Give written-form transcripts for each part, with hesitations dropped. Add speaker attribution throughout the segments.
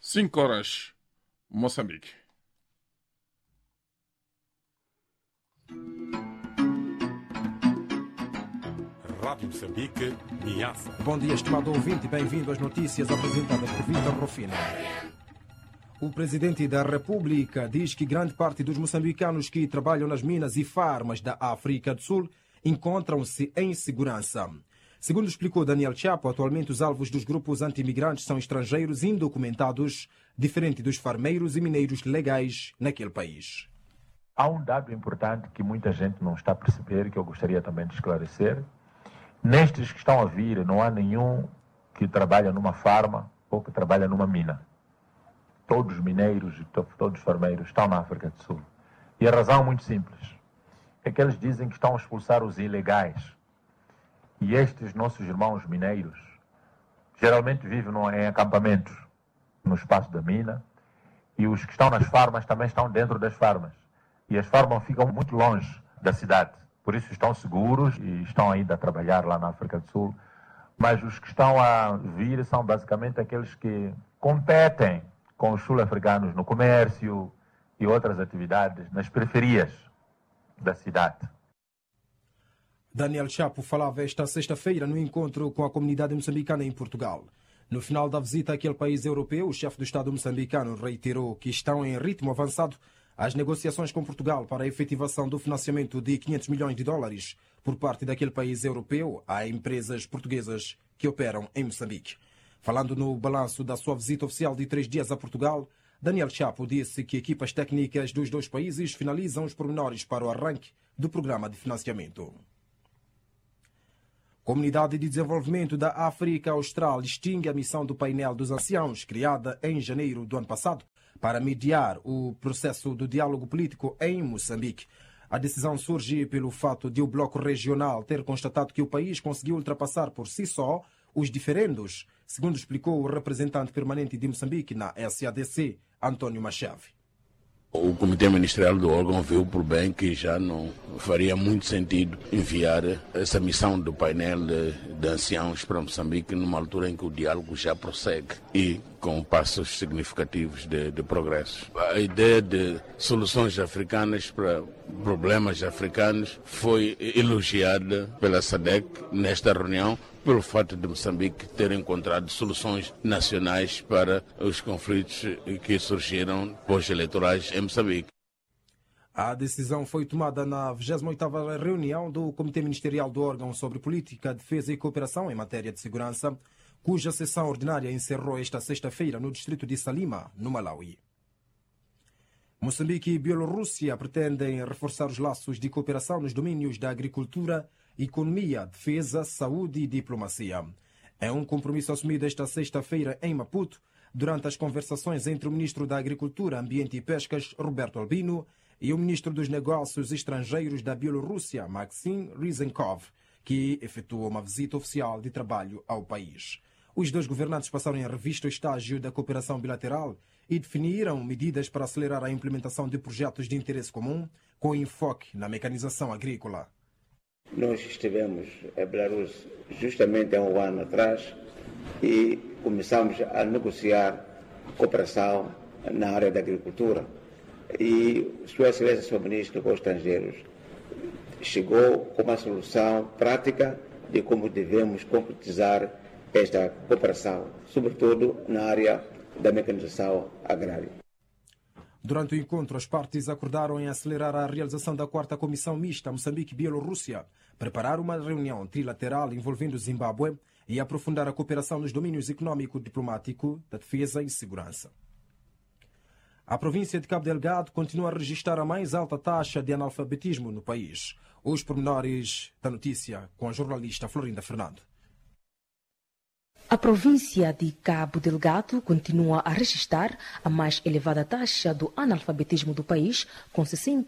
Speaker 1: 5 horas, Moçambique.
Speaker 2: Rádio Moçambique, Niassa.
Speaker 3: Bom dia, estimado ouvinte, bem-vindo às notícias apresentadas por Vitor Rufino. O presidente da República diz que grande parte dos moçambicanos que trabalham nas minas e farmas da África do Sul encontram-se em segurança. Segundo explicou Daniel Chapo, atualmente os alvos dos grupos anti-imigrantes são estrangeiros indocumentados, diferente dos farmeiros e mineiros legais naquele país.
Speaker 4: Há um dado importante que muita gente não está a perceber, que eu gostaria também de esclarecer. Nestes que estão a vir, não há nenhum que trabalha numa farma ou que trabalha numa mina. Todos os mineiros e todos os farmeiros estão na África do Sul. E a razão é muito simples. É que eles dizem que estão a expulsar os ilegais. E estes nossos irmãos mineiros geralmente vivem em acampamentos no espaço da mina. E os que estão nas farmas também estão dentro das farmas. E as farmas ficam muito longe da cidade. Por isso estão seguros e estão ainda a trabalhar lá na África do Sul. Mas os que estão a vir são basicamente aqueles que competem com os sul-africanos no comércio e outras atividades nas periferias da cidade.
Speaker 3: Daniel Chapo falava esta sexta-feira no encontro com a comunidade moçambicana em Portugal. No final da visita àquele país europeu, o chefe do Estado moçambicano reiterou que estão em ritmo avançado as negociações com Portugal para a efetivação do financiamento de 500 milhões de dólares por parte daquele país europeu a empresas portuguesas que operam em Moçambique. Falando no balanço da sua visita oficial de 3 dias a Portugal, Daniel Chapo disse que equipas técnicas dos dois países finalizam os pormenores para o arranque do programa de financiamento. Comunidade de Desenvolvimento da África Austral extingue a missão do painel dos anciãos, criada em janeiro do ano passado, para mediar o processo do diálogo político em Moçambique. A decisão surge pelo fato de o Bloco Regional ter constatado que o país conseguiu ultrapassar por si só os diferendos, segundo explicou o representante permanente de Moçambique na SADC, António Machave.
Speaker 5: O Comitê Ministerial do órgão viu por bem que já não faria muito sentido enviar essa missão do painel de anciãos para Moçambique numa altura em que o diálogo já prossegue e com passos significativos de progresso. A ideia de soluções africanas para problemas africanos foi elogiada pela SADC nesta reunião, pelo fato de Moçambique ter encontrado soluções nacionais para os conflitos que surgiram pós-eleitorais em Moçambique.
Speaker 3: A decisão foi tomada na 28ª reunião do Comitê Ministerial do órgão sobre Política, Defesa e Cooperação em matéria de segurança, cuja sessão ordinária encerrou esta sexta-feira no distrito de Salima, no Malawi. Moçambique e Bielorrússia pretendem reforçar os laços de cooperação nos domínios da agricultura, economia, defesa, saúde e diplomacia. É um compromisso assumido esta sexta-feira em Maputo, durante as conversações entre o Ministro da Agricultura, Ambiente e Pescas, Roberto Albino, e o Ministro dos Negócios Estrangeiros da Bielorrússia, Maxim Ryzhenkov, que efetuou uma visita oficial de trabalho ao país. Os dois governantes passaram em revista o estágio da cooperação bilateral e definiram medidas para acelerar a implementação de projetos de interesse comum, com enfoque na mecanização agrícola.
Speaker 6: Nós estivemos em Belarus justamente há um ano atrás e começamos a negociar cooperação na área da agricultura. E Sua Excelência, Sr. Ministro dos Estrangeiros, chegou com uma solução prática de como devemos concretizar esta cooperação, sobretudo na área da mecanização agrária.
Speaker 3: Durante o encontro, as partes acordaram em acelerar a realização da 4ª Comissão Mista Moçambique-Bielorrússia, preparar uma reunião trilateral envolvendo Zimbábue e aprofundar a cooperação nos domínios econômico, diplomático, da defesa e segurança. A província de Cabo Delgado continua a registrar a mais alta taxa de analfabetismo no país. Os pormenores da notícia com a jornalista Florinda Fernando.
Speaker 7: A província de Cabo Delgado continua a registrar a mais elevada taxa do analfabetismo do país, com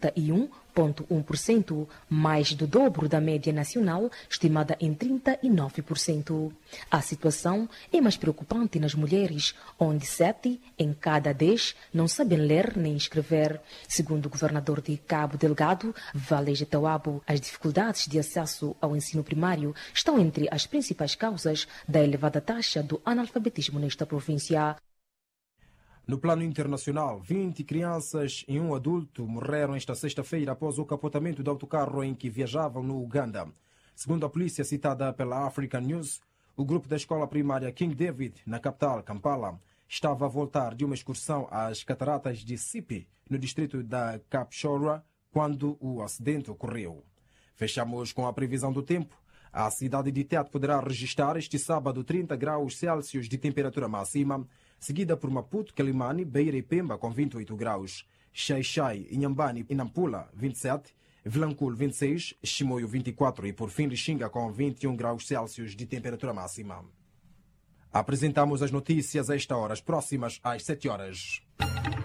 Speaker 7: 61,1%, mais do dobro da média nacional, estimada em 39%. A situação é mais preocupante nas mulheres, onde 7 em cada 10 não sabem ler nem escrever. Segundo o governador de Cabo Delgado, Valeja Tawabo, as dificuldades de acesso ao ensino primário estão entre as principais causas da elevada taxa do analfabetismo nesta província.
Speaker 3: No plano internacional, 20 crianças e um adulto morreram esta sexta-feira após o capotamento do autocarro em que viajavam no Uganda. Segundo a polícia citada pela African News, o grupo da escola primária King David, na capital, Kampala, estava a voltar de uma excursão às cataratas de Sipi, no distrito da Kapchorwa, quando o acidente ocorreu. Fechamos com a previsão do tempo. A cidade de Tete poderá registrar este sábado 30 graus Celsius de temperatura máxima, seguida por Maputo, Quelimane, Beira e Pemba com 28 graus, Xai-Xai, Inhambane e Nampula 27, Vilanculo 26, Chimoio 24 e por fim Lixinga com 21 graus Celsius de temperatura máxima. Apresentamos as notícias a esta hora, as próximas às 7 horas.